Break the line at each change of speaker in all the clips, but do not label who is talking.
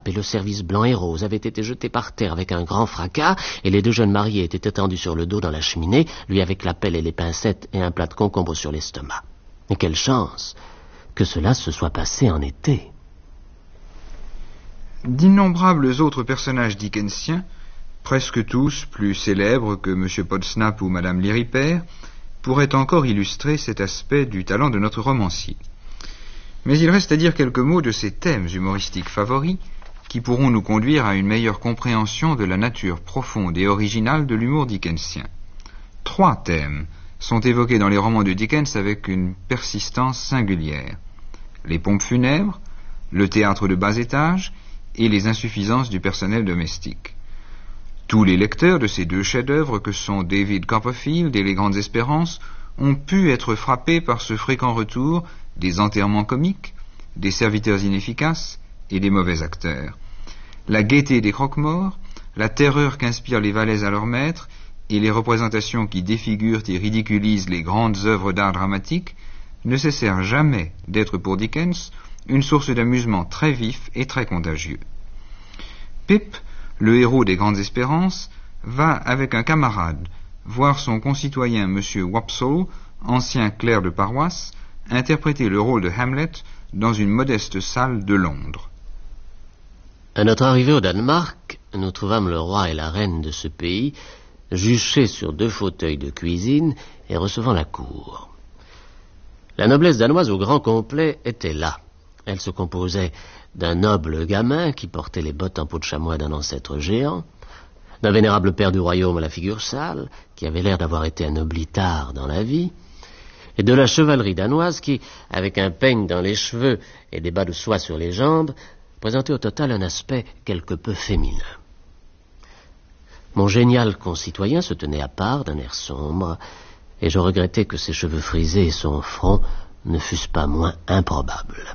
et le service blanc et rose avaient été jetés par terre avec un grand fracas, et les deux jeunes mariés étaient étendus sur le dos dans la cheminée, lui avec la pelle et les pincettes et un plat de concombre sur l'estomac. Et quelle chance que cela se soit passé en été.
D'innombrables autres personnages dickensiens, presque tous plus célèbres que M. Podsnap ou Mme Lirriper, pourraient encore illustrer cet aspect du talent de notre romancier. Mais il reste à dire quelques mots de ces thèmes humoristiques favoris qui pourront nous conduire à une meilleure compréhension de la nature profonde et originale de l'humour dickensien. 3 thèmes sont évoqués dans les romans de Dickens avec une persistance singulière: les pompes funèbres, le théâtre de bas étage et les insuffisances du personnel domestique. Tous les lecteurs de ces 2 chefs-d'œuvre que sont David Copperfield et Les Grandes Espérances ont pu être frappés par ce fréquent retour des enterrements comiques, des serviteurs inefficaces et des mauvais acteurs. La gaieté des croque-morts, la terreur qu'inspirent les valets à leurs maîtres et les représentations qui défigurent et ridiculisent les grandes œuvres d'art dramatique ne cessèrent jamais d'être pour Dickens une source d'amusement très vif et très contagieux. Pip, le héros des Grandes Espérances, va avec un camarade voir son concitoyen M. Wopsle, ancien clerc de paroisse, interpréter le rôle de Hamlet dans une modeste salle de Londres.
À notre arrivée au Danemark, nous trouvâmes le roi et la reine de ce pays juchés sur 2 fauteuils de cuisine et recevant la cour. La noblesse danoise au grand complet était là. Elle se composait d'un noble gamin qui portait les bottes en peau de chamois d'un ancêtre géant, d'un vénérable père du royaume à la figure sale, qui avait l'air d'avoir été anobli tard dans la vie, et de la chevalerie danoise qui, avec un peigne dans les cheveux et des bas de soie sur les jambes, présentait au total un aspect quelque peu féminin. Mon génial concitoyen se tenait à part d'un air sombre, et je regrettais que ses cheveux frisés et son front ne fussent pas moins improbables.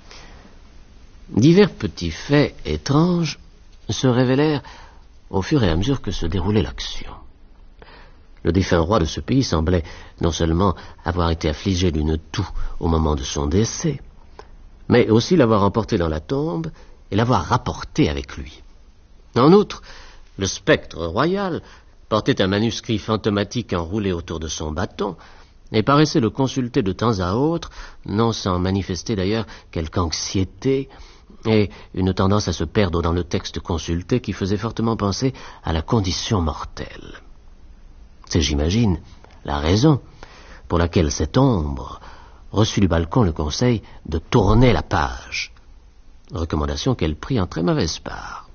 Divers petits faits étranges se révélèrent au fur et à mesure que se déroulait l'action. Le défunt roi de ce pays semblait non seulement avoir été affligé d'une toux au moment de son décès, mais aussi l'avoir emporté dans la tombe et l'avoir rapporté avec lui. En outre, le spectre royal portait un manuscrit fantomatique enroulé autour de son bâton et paraissait le consulter de temps à autre, non sans manifester d'ailleurs quelque anxiété et une tendance à se perdre dans le texte consulté qui faisait fortement penser à la condition mortelle. C'est, j'imagine, la raison pour laquelle cette ombre reçut du balcon le conseil de tourner la page, recommandation qu'elle prit en très mauvaise part.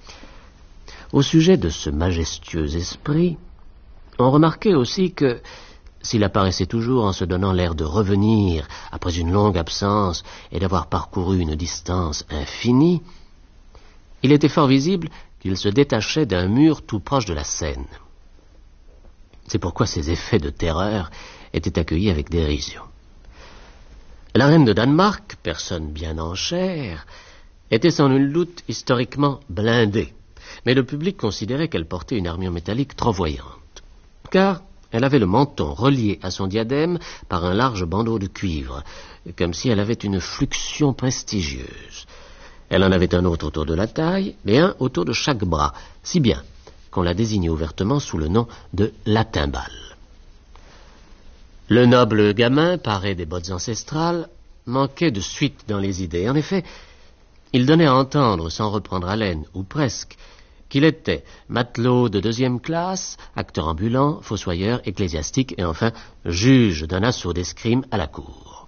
Au sujet de ce majestueux esprit, on remarquait aussi que, s'il apparaissait toujours en se donnant l'air de revenir après une longue absence et d'avoir parcouru une distance infinie, il était fort visible qu'il se détachait d'un mur tout proche de la scène. C'est pourquoi ces effets de terreur étaient accueillis avec dérision. La reine de Danemark, personne bien en chair, était sans nul doute historiquement blindée, mais le public considérait qu'elle portait une armure métallique trop voyante, car elle avait le menton relié à son diadème par un large bandeau de cuivre, comme si elle avait une fluxion prestigieuse. Elle en avait un autre autour de la taille et un autour de chaque bras, si bien qu'on la désignait ouvertement sous le nom de la timbale. Le noble gamin, paré des bottes ancestrales, manquait de suite dans les idées. En effet, il donnait à entendre, sans reprendre haleine, ou presque, qu'il était matelot de 2e classe, acteur ambulant, fossoyeur, ecclésiastique et enfin juge d'un assaut d'escrime à la cour.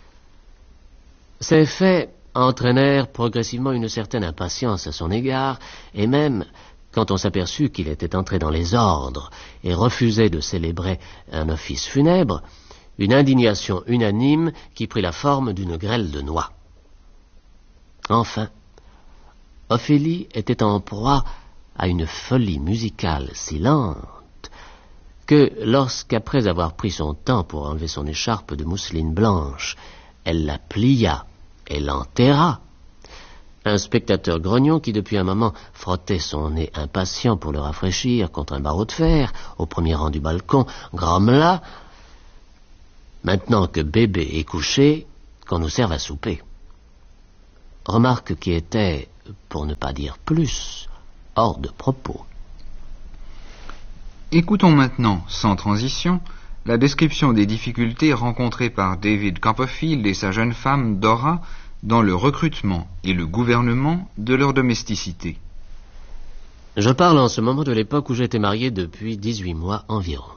Ces faits entraînèrent progressivement une certaine impatience à son égard, et même, quand on s'aperçut qu'il était entré dans les ordres et refusait de célébrer un office funèbre, une indignation unanime qui prit la forme d'une grêle de noix. Enfin, Ophélie était en proie à une folie musicale si lente que lorsqu'après avoir pris son temps pour enlever son écharpe de mousseline blanche, elle la plia et l'enterra, un spectateur grognon qui depuis un moment frottait son nez impatient pour le rafraîchir contre un barreau de fer au premier rang du balcon grommela: « Maintenant que bébé est couché, qu'on nous serve à souper. » Remarque qui était pour ne pas dire plus, hors de propos.
Écoutons maintenant, sans transition, la description des difficultés rencontrées par David Copperfield et sa jeune femme Dora dans le recrutement et le gouvernement de leur domesticité.
Je parle en ce moment de l'époque où j'étais marié depuis 18 mois environ.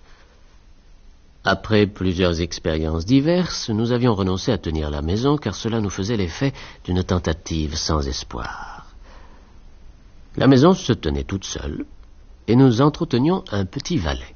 Après plusieurs expériences diverses, nous avions renoncé à tenir la maison car cela nous faisait l'effet d'une tentative sans espoir. La maison se tenait toute seule et nous entretenions un petit valet.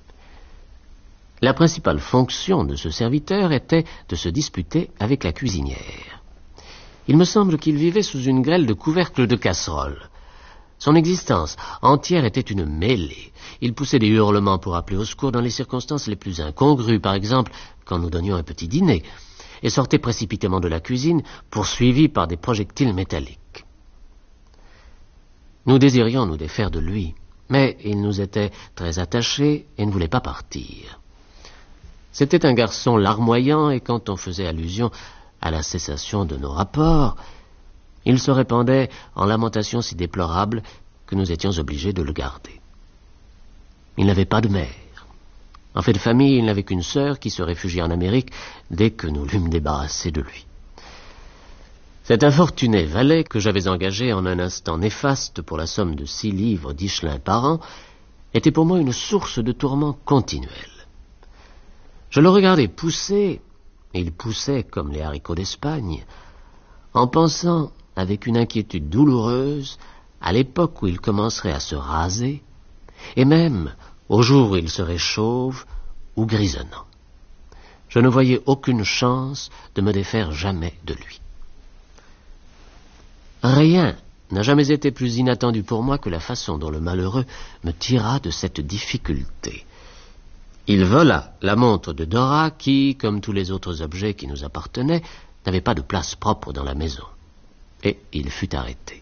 La principale fonction de ce serviteur était de se disputer avec la cuisinière. Il me semble qu'il vivait sous une grêle de couvercles de casseroles. Son existence entière était une mêlée. Il poussait des hurlements pour appeler au secours dans les circonstances les plus incongrues, par exemple quand nous donnions un petit dîner, et sortait précipitamment de la cuisine, poursuivi par des projectiles métalliques. Nous désirions nous défaire de lui, mais il nous était très attaché et ne voulait pas partir. C'était un garçon larmoyant, et quand on faisait allusion à la cessation de nos rapports, il se répandait en lamentations si déplorables que nous étions obligés de le garder. Il n'avait pas de mère. En fait de famille, il n'avait qu'une sœur qui se réfugiait en Amérique dès que nous l'eûmes débarrassé de lui. Cet infortuné valet que j'avais engagé en un instant néfaste pour la somme de 6 livres 10 chelins par an était pour moi une source de tourments continuels. Je le regardais pousser, et il poussait comme les haricots d'Espagne, en pensant avec une inquiétude douloureuse à l'époque où il commencerait à se raser, et même au jour où il serait chauve ou grisonnant. Je ne voyais aucune chance de me défaire jamais de lui. Rien n'a jamais été plus inattendu pour moi que la façon dont le malheureux me tira de cette difficulté. Il vola la montre de Dora qui, comme tous les autres objets qui nous appartenaient, n'avait pas de place propre dans la maison. Et il fut arrêté.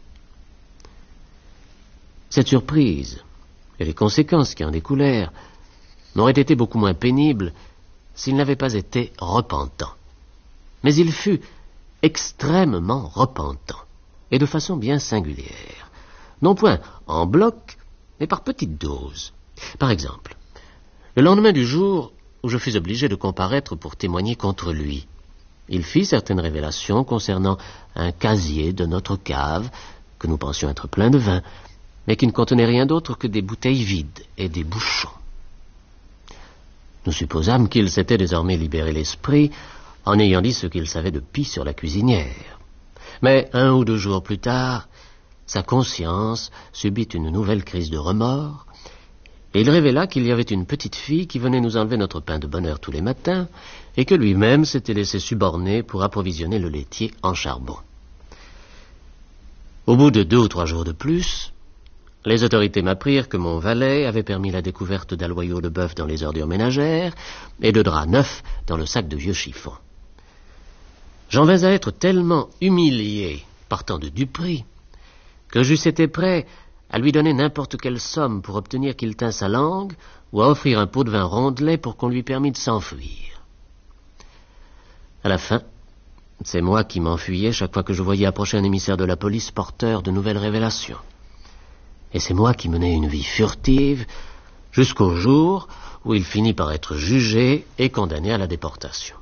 Cette surprise et les conséquences qui en découlèrent m'auraient été beaucoup moins pénibles s'il n'avait pas été repentant. Mais il fut extrêmement repentant, et de façon bien singulière. Non point en bloc, mais par petites doses. Par exemple, le lendemain du jour où je fus obligé de comparaître pour témoigner contre lui, il fit certaines révélations concernant un casier de notre cave, que nous pensions être plein de vin, mais qui ne contenait rien d'autre que des bouteilles vides et des bouchons. Nous supposâmes qu'il s'était désormais libéré l'esprit en ayant dit ce qu'il savait de pis sur la cuisinière. Mais 1 ou 2 jours plus tard, sa conscience subit une nouvelle crise de remords, et il révéla qu'il y avait une petite fille qui venait nous enlever notre pain de bonne heure tous les matins, et que lui-même s'était laissé suborner pour approvisionner le laitier en charbon. Au bout de 2 ou 3 jours de plus, les autorités m'apprirent que mon valet avait permis la découverte d'aloyaux de bœuf dans les ordures ménagères et de draps neufs dans le sac de vieux chiffons. J'en vins à être tellement humilié par tant de duperies que j'eusse été prêt à lui donner n'importe quelle somme pour obtenir qu'il tînt sa langue ou à offrir un pot de vin rondelet pour qu'on lui permît de s'enfuir. À la fin, c'est moi qui m'enfuyais chaque fois que je voyais approcher un émissaire de la police porteur de nouvelles révélations. Et c'est moi qui menais une vie furtive jusqu'au jour où il finit par être jugé et condamné à la déportation.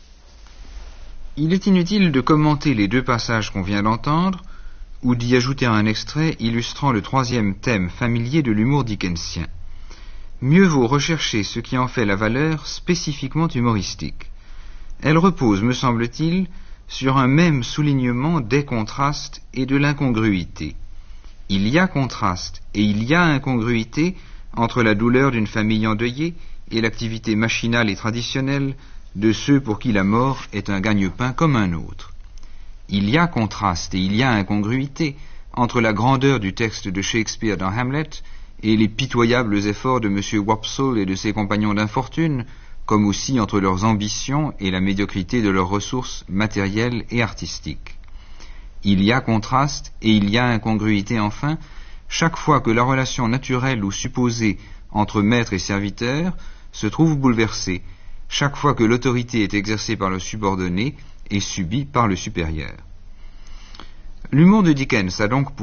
Il est inutile de commenter les 2 passages qu'on vient d'entendre, ou d'y ajouter un extrait illustrant le 3e thème familier de l'humour dickensien. Mieux vaut rechercher ce qui en fait la valeur spécifiquement humoristique. Elle repose, me semble-t-il, sur un même soulignement des contrastes et de l'incongruité. Il y a contraste et il y a incongruité entre la douleur d'une famille endeuillée et l'activité machinale et traditionnelle de ceux pour qui la mort est un gagne-pain comme un autre. Il y a contraste et il y a incongruité entre la grandeur du texte de Shakespeare dans Hamlet et les pitoyables efforts de M. Wopsle et de ses compagnons d'infortune, comme aussi entre leurs ambitions et la médiocrité de leurs ressources matérielles et artistiques. Il y a contraste et il y a incongruité enfin, chaque fois que la relation naturelle ou supposée entre maître et serviteur se trouve bouleversée, chaque fois que l'autorité est exercée par le subordonné et subie par le supérieur. L'humour de Dickens a donc